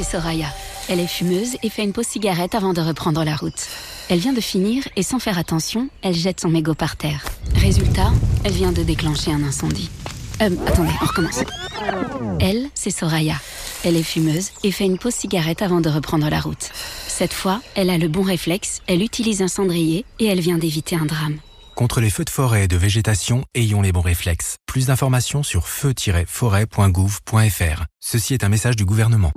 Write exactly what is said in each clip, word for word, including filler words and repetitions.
Soraya. Elle est fumeuse et fait une pause cigarette avant de reprendre la route. Elle vient de finir et sans faire attention, elle jette son mégot par terre. Résultat, elle vient de déclencher un incendie. Euh, attendez, on recommence. Elle, c'est Soraya. Elle est fumeuse et fait une pause cigarette avant de reprendre la route. Cette fois, elle a le bon réflexe, elle utilise un cendrier et elle vient d'éviter un drame. Contre les feux de forêt et de végétation, ayons les bons réflexes. Plus d'informations sur feu tiret forêt point gouv point f r. Ceci est un message du gouvernement.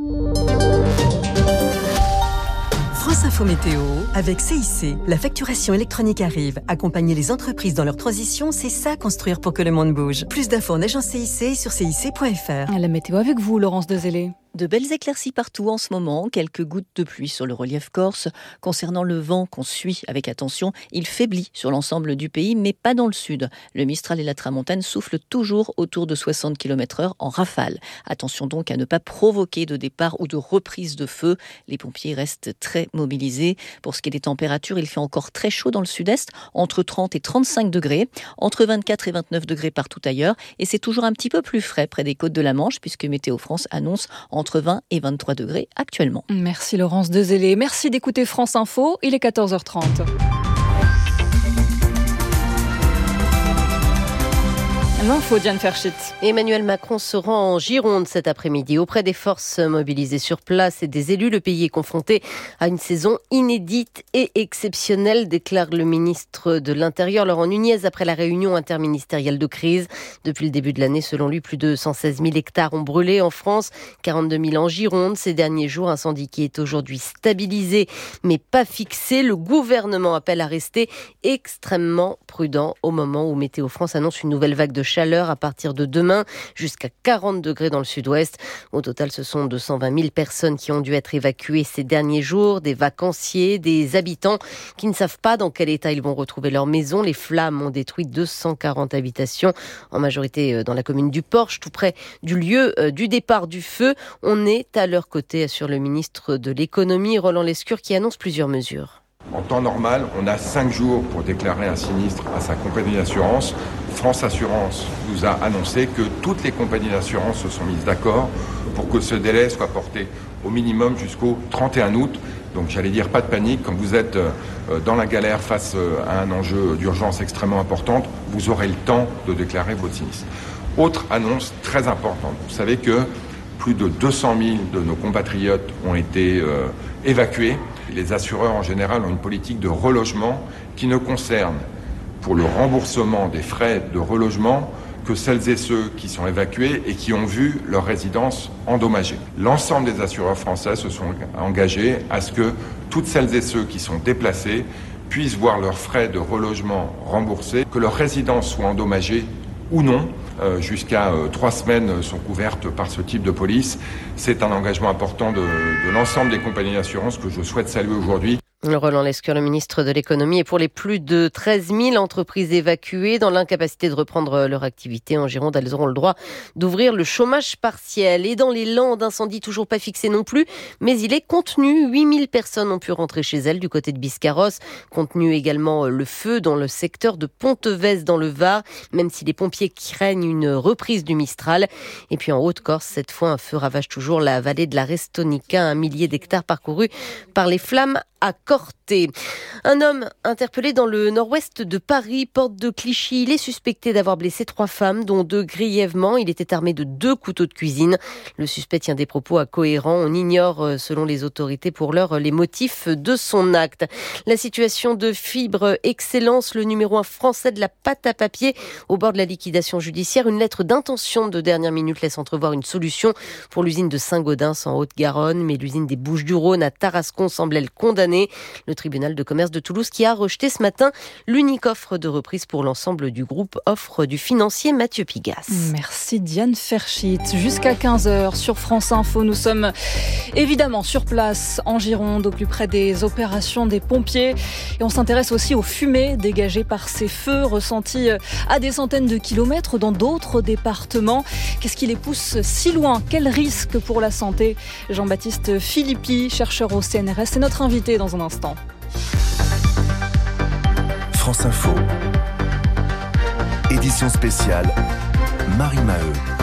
France Info Météo, avec C I C. La facturation électronique arrive. Accompagner les entreprises dans leur transition, c'est ça, construire pour que le monde bouge. Plus d'infos en agence C I C sur C I C point F R. La météo avec vous, Laurence Dezellé. De belles éclaircies partout en ce moment, quelques gouttes de pluie sur le relief corse. Concernant le vent qu'on suit avec attention, il faiblit sur l'ensemble du pays, mais pas dans le sud. Le Mistral et la Tramontane soufflent toujours autour de soixante kilomètres heure en rafale. Attention donc à ne pas provoquer de départ ou de reprise de feu. Les pompiers restent très mobilisés. Pour ce qui est des températures, il fait encore très chaud dans le sud-est, entre trente et trente-cinq degrés, entre vingt-quatre et vingt-neuf degrés partout ailleurs. Et c'est toujours un petit peu plus frais près des côtes de la Manche, puisque Météo France annonce entre vingt et vingt-trois degrés actuellement. Merci Laurence Dezellé. Merci d'écouter France Info. Il est quatorze heures trente. L'info, Diane Ferschit. Emmanuel Macron se rend en Gironde cet après-midi auprès des forces mobilisées sur place et des élus. Le pays est confronté à une saison inédite et exceptionnelle, déclare le ministre de l'Intérieur Laurent Nunez après la réunion interministérielle de crise. Depuis le début de l'année, selon lui, plus de cent seize mille hectares ont brûlé en France, quarante-deux mille en Gironde. Ces derniers jours, incendie qui est aujourd'hui stabilisé mais pas fixé. Le gouvernement appelle à rester extrêmement prudent au moment où Météo France annonce une nouvelle vague de chaleur à partir de demain, jusqu'à quarante degrés dans le sud-ouest. Au total, ce sont deux cent vingt mille personnes qui ont dû être évacuées ces derniers jours, des vacanciers, des habitants qui ne savent pas dans quel état ils vont retrouver leur maison. Les flammes ont détruit deux cent quarante habitations, en majorité dans la commune du Porche, tout près du lieu du départ du feu. On est à leur côté, assure le ministre de l'économie, Roland Lescure, qui annonce plusieurs mesures. En temps normal, on a cinq jours pour déclarer un sinistre à sa compagnie d'assurance. France Assurance nous a annoncé que toutes les compagnies d'assurance se sont mises d'accord pour que ce délai soit porté au minimum jusqu'au trente et un août. Donc j'allais dire pas de panique, quand vous êtes dans la galère face à un enjeu d'urgence extrêmement importante, vous aurez le temps de déclarer votre sinistre. Autre annonce très importante, vous savez que plus de deux cent mille de nos compatriotes ont été euh, évacués. Les assureurs en général ont une politique de relogement qui ne concerne pour le remboursement des frais de relogement que celles et ceux qui sont évacués et qui ont vu leur résidence endommagée. L'ensemble des assureurs français se sont engagés à ce que toutes celles et ceux qui sont déplacés puissent voir leurs frais de relogement remboursés, que leur résidence soit endommagée ou non. Euh, jusqu'à euh, trois semaines sont couvertes par ce type de police. C'est un engagement important de, de l'ensemble des compagnies d'assurance que je souhaite saluer aujourd'hui. Roland Lescure, le ministre de l'économie, et pour les plus de treize mille entreprises évacuées dans l'incapacité de reprendre leur activité en Gironde, elles auront le droit d'ouvrir le chômage partiel. Et dans les Landes, incendie toujours pas fixé non plus, mais il est contenu. huit mille personnes ont pu rentrer chez elles du côté de Biscarrosse. Contenu également le feu dans le secteur de Pontevès dans le Var, même si les pompiers craignent une reprise du Mistral. Et puis en Haute-Corse, cette fois, un feu ravage toujours la vallée de la Restonica, un millier d'hectares parcourus par les flammes à Corté. Un homme interpellé dans le nord-ouest de Paris, porte de Clichy. Il est suspecté d'avoir blessé trois femmes, dont deux grièvement. Il était armé de deux couteaux de cuisine. Le suspect tient des propos incohérents. On ignore, selon les autorités, pour l'heure, les motifs de son acte. La situation de Fibre Excellence, le numéro un français de la pâte à papier, au bord de la liquidation judiciaire. Une lettre d'intention de dernière minute laisse entrevoir une solution pour l'usine de Saint-Gaudens en Haute-Garonne, mais l'usine des Bouches-du-Rhône à Tarascon semble elle condamnée. Le tribunal de commerce de Toulouse qui a rejeté ce matin l'unique offre de reprise pour l'ensemble du groupe, offre du financier Mathieu Pigas. Merci Diane Ferschit. Jusqu'à quinze heures sur France Info, nous sommes évidemment sur place en Gironde, au plus près des opérations des pompiers. Et on s'intéresse aussi aux fumées dégagées par ces feux ressentis à des centaines de kilomètres dans d'autres départements. Qu'est-ce qui les pousse si loin? Quel risque pour la santé? Jean-Baptiste Philippi, chercheur au C N R S, est notre invité dans un instant. France Info, édition spéciale, Marie Maheu.